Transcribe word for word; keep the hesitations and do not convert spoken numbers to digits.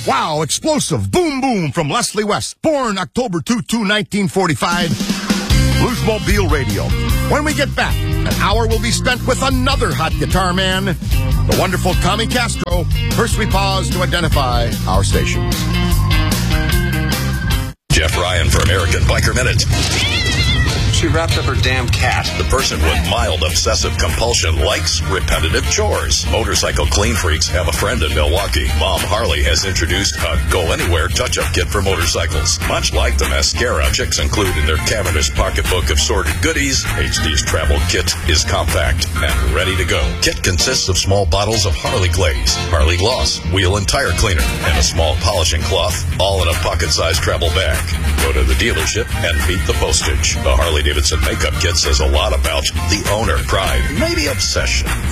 Wow, explosive, boom, boom from Leslie West. Born October twenty-second, nineteen forty-five. Bluesmobile Radio. When we get back, an hour will be spent with another hot guitar man, the wonderful Tommy Castro. First, we pause to identify our station. Jeff Ryan for American Biker Minute. She wrapped up her damn cat. The person with mild obsessive compulsion likes repetitive chores. Motorcycle clean freaks have a friend in Milwaukee. Mom Harley has introduced a go-anywhere touch-up kit for motorcycles. Much like the mascara chicks include in their cavernous pocketbook of sorted goodies, H D's travel kit is compact and ready to go. Kit consists of small bottles of Harley Glaze, Harley Gloss, wheel and tire cleaner, and a small polishing cloth, all in a pocket-sized travel bag. Go to the dealership and beat the postage. The Harley Davidson makeup kit says a lot about the owner, pride, maybe obsession.